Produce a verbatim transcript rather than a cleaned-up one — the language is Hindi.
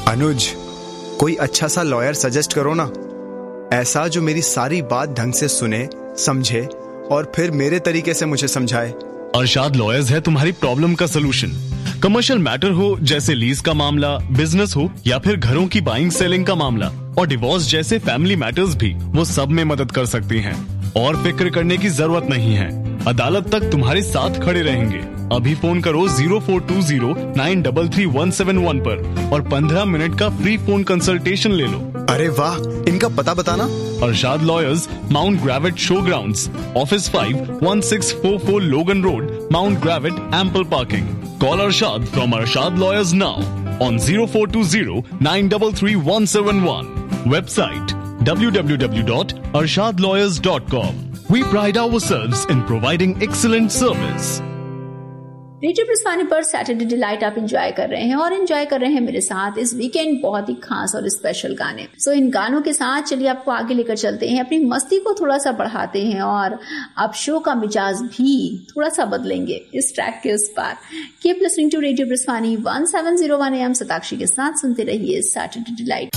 अनुज, कोई अच्छा सा लॉयर सजेस्ट करो ना, ऐसा जो मेरी सारी बात ढंग से सुने, समझे और फिर मेरे तरीके से मुझे समझाए। अरशाद लॉयर्स है तुम्हारी प्रॉब्लम का सलूशन। कमर्शियल मैटर हो जैसे लीज का मामला, बिजनेस हो या फिर घरों की बाइंग सेलिंग का मामला और डिवोर्स जैसे फैमिली मैटर्स भी, वो सब में मदद कर सकती हैं। और फिक्र करने की जरूरत नहीं है, अदालत तक तुम्हारे साथ खड़े रहेंगे। अभी फोन करो zero four to zero nine three three one seven one पर और पंद्रह मिनट का फ्री फोन कंसल्टेशन ले लो। अरे वाह, इनका पता बताना। Arshad lawyers, mount ग्रेविट show grounds, office five one six four four लोगन road, mount ग्रेविट, ample parking. Call Arshad from Arshad Lawyers now on zero four two zero nine three three one seven one. Website w w w dot arshad lawyers dot com. We pride ourselves in providing excellent service. Radio ब्रिस्बानी पर सैटरडे डिलाइट आप एंजॉय कर रहे हैं और एंजॉय कर रहे हैं मेरे साथ इस वीकेंड बहुत ही खास और स्पेशल गाने। सो so, इन गानों के साथ चलिए आपको आगे लेकर चलते हैं, अपनी मस्ती को थोड़ा सा बढ़ाते हैं और अब शो का मिजाज भी थोड़ा सा बदलेंगे इस ट्रैक के उस पार। Keep listening to radio ब्रिस्बानी one seven zero one A M. Satakshi के साथ सुनते रहिए सैटरडे डिलाइट।